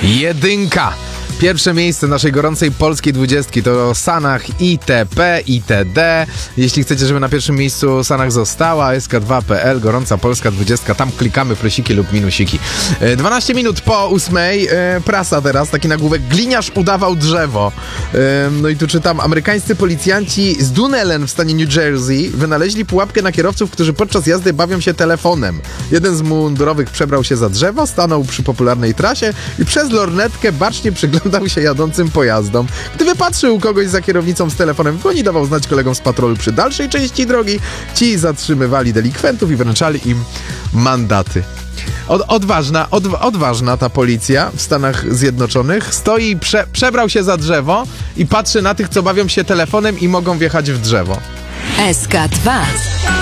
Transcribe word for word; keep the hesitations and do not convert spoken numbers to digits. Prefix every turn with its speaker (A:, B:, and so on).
A: Jedynka. Pierwsze miejsce naszej gorącej polskiej dwudziestki to Sanach itp. itd. Jeśli chcecie, żeby na pierwszym miejscu Sanach została, S K dwa kropka P L, gorąca polska dwudziestka, tam klikamy plusiki lub minusiki. dwanaście minut po ósmej, prasa teraz, taki nagłówek: gliniarz udawał drzewo. No i tu czytam: amerykańscy policjanci z Dunnellen w stanie New Jersey wynaleźli pułapkę na kierowców, którzy podczas jazdy bawią się telefonem. Jeden z mundurowych przebrał się za drzewo, stanął przy popularnej trasie i przez lornetkę bacznie przyglądał się jadącym pojazdom. Gdy wypatrzył kogoś za kierownicą z telefonem w dłoni, dawał znać kolegom z patrolu przy dalszej części drogi. Ci zatrzymywali delikwentów i wręczali im mandaty. Od, odważna, od, odważna ta policja w Stanach Zjednoczonych. Stoi, prze, przebrał się za drzewo i patrzy na tych, co bawią się telefonem i mogą wjechać w drzewo.
B: S K dwa.